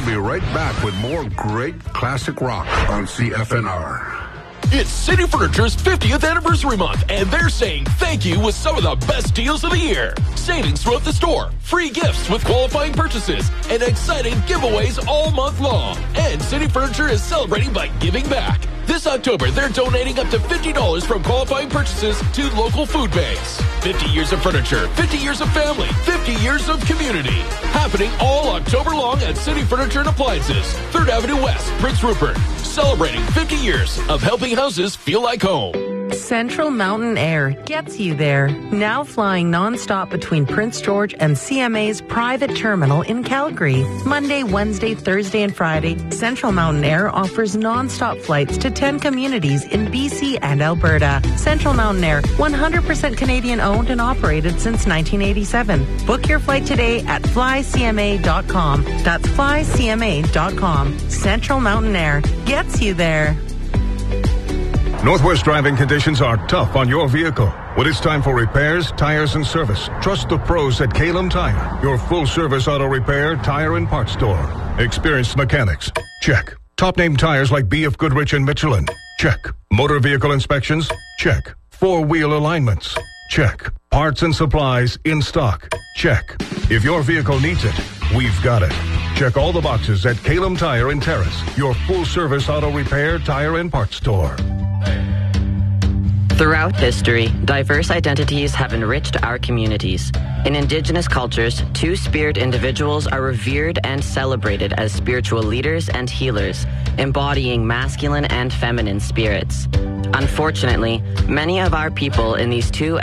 We'll be right back with more great classic rock on CFNR. It's City Furniture's 50th anniversary month, and they're saying thank you with some of the best deals of the year. Savings throughout the store, free gifts with qualifying purchases, and exciting giveaways all month long. And City Furniture is celebrating by giving back. This October, they're donating up to $50 from qualifying purchases to local food banks. 50 years of furniture, 50 years of family, 50 years of community. Happening all October long at City Furniture and Appliances, 3rd Avenue West, Prince Rupert. Celebrating 50 years of helping houses feel like home. Central Mountain Air gets you there. Now flying nonstop between Prince George and CMA's private terminal in Calgary. Monday, Wednesday, Thursday, and Friday, Central Mountain Air offers nonstop flights to 10 communities in BC and Alberta. Central Mountain Air, 100% Canadian owned and operated since 1987. Book your flight today at flycma.com. That's flycma.com. Central Mountain Air gets you there. Northwest driving conditions are tough on your vehicle. When it's time for repairs, tires, and service, trust the pros at Kalem Tire, your full-service auto repair, tire, and parts store. Experienced mechanics? Check. Top-name tires like B.F. Goodrich and Michelin? Check. Motor vehicle inspections? Check. Four-wheel alignments? Check. Parts and supplies in stock? Check. If your vehicle needs it, we've got it. Check all the boxes at Kalem Tire in Terrace, your full-service auto repair, tire, and parts store. Throughout history, diverse identities have enriched our communities. In Indigenous cultures, two-spirit individuals are revered and celebrated as spiritual leaders and healers, embodying masculine and feminine spirits. Unfortunately, many of our people in these two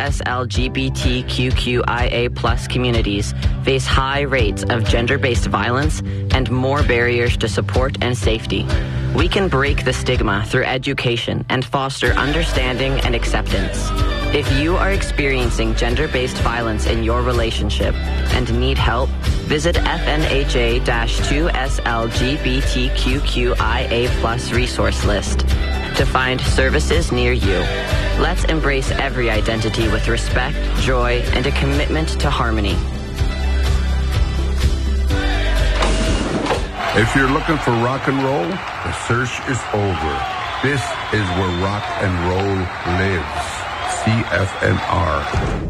SLGBTQIA+ communities face high rates of gender-based violence and more barriers to support and safety. We can break the stigma through education and foster understanding and acceptance. If you are experiencing gender-based violence in your relationship and need help, visit FNHA-2SLGBTQIA+ resource list to find services near you. Let's embrace every identity with respect, joy, and a commitment to harmony. If you're looking for rock and roll, the search is over. This is where rock and roll lives. CFNR.